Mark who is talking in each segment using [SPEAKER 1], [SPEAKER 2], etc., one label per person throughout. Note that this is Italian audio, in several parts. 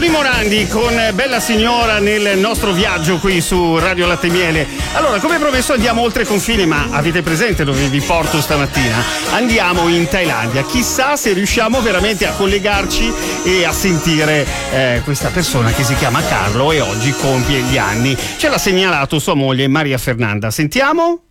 [SPEAKER 1] Tony Morandi con Bella Signora nel nostro viaggio qui su Radio Latte e Miele. Allora, come promesso andiamo oltre confine, ma avete presente dove vi porto stamattina? Andiamo in Thailandia. Chissà se riusciamo veramente a collegarci e a sentire questa persona che si chiama Carlo e oggi compie gli anni. Ce l'ha segnalato sua moglie Maria Fernanda. Sentiamo?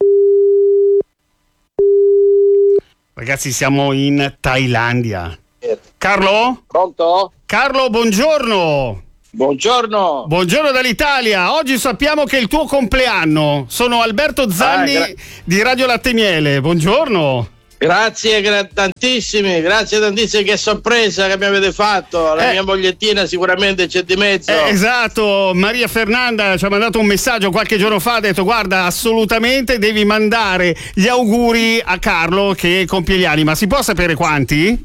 [SPEAKER 1] Ragazzi, siamo in Thailandia. Carlo?
[SPEAKER 2] Pronto?
[SPEAKER 1] Carlo, buongiorno.
[SPEAKER 2] Buongiorno.
[SPEAKER 1] Buongiorno dall'Italia. Oggi sappiamo che è il tuo compleanno. Sono Alberto Zanni di Radio Latte e Miele. Buongiorno.
[SPEAKER 2] Grazie tantissimi, che sorpresa che mi avete fatto. La mia mogliettina sicuramente c'è di mezzo.
[SPEAKER 1] Esatto, Maria Fernanda ci ha mandato un messaggio qualche giorno fa, ha detto guarda, assolutamente devi mandare gli auguri a Carlo che compie gli anni, ma si può sapere quanti?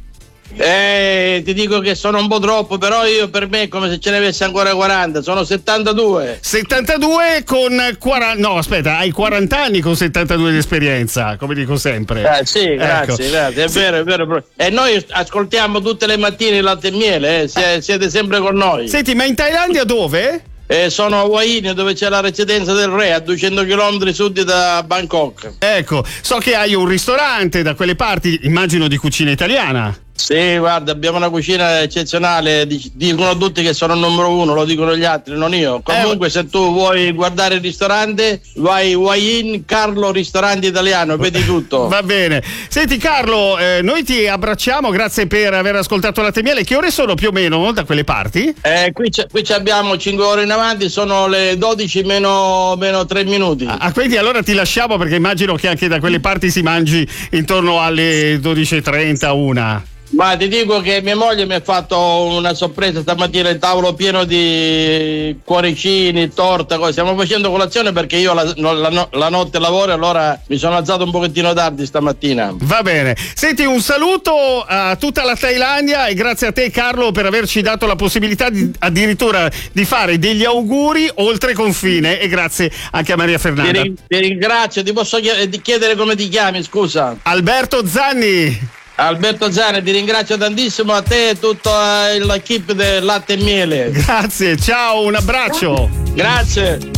[SPEAKER 2] Ti dico che sono un po' troppo, però io per me è come se ce ne avesse ancora 40, sono 72.
[SPEAKER 1] 72 con 40, no aspetta, hai 40 anni con 72 di esperienza, come dico sempre.
[SPEAKER 2] Sì, grazie, grazie, è vero, è vero. E noi ascoltiamo tutte le mattine il Latte e Miele, siete sempre con noi.
[SPEAKER 1] Senti, ma in Thailandia dove?
[SPEAKER 2] Sono a Hua dove c'è la residenza del re, a 200 km sud da Bangkok.
[SPEAKER 1] Ecco, so che hai un ristorante da quelle parti, immagino di cucina italiana.
[SPEAKER 2] Sì, guarda, abbiamo una cucina eccezionale, dicono tutti che sono il numero uno, lo dicono gli altri, non io. Comunque se tu vuoi guardare il ristorante, vai Hua Carlo Ristorante Italiano, vedi tutto.
[SPEAKER 1] Va bene. Senti Carlo, noi ti abbracciamo, grazie per aver ascoltato Latte e Miele. Che ore sono più o meno da quelle parti?
[SPEAKER 2] Qui abbiamo 5 ore in avanti, sono le 12 meno 3 minuti.
[SPEAKER 1] Quindi allora ti lasciamo perché immagino che anche da quelle parti si mangi intorno alle 12:30, 1.
[SPEAKER 2] Ma ti dico che mia moglie mi ha fatto una sorpresa stamattina, il tavolo pieno di cuoricini, torta, cose. Stiamo facendo colazione perché io la notte lavoro, allora mi sono alzato un pochettino tardi stamattina.
[SPEAKER 1] Va bene. Senti, un saluto a tutta la Thailandia e grazie a te Carlo per averci dato la possibilità addirittura di fare degli auguri oltre confine, e grazie anche a Maria Fernanda.
[SPEAKER 2] Ti ringrazio, ti posso chiedere come ti chiami, scusa?
[SPEAKER 1] Alberto Zanni.
[SPEAKER 2] Alberto Zanni, ti ringrazio tantissimo, a te e tutta l'equipe del Latte e Miele.
[SPEAKER 1] Grazie, ciao, un abbraccio.
[SPEAKER 2] Grazie.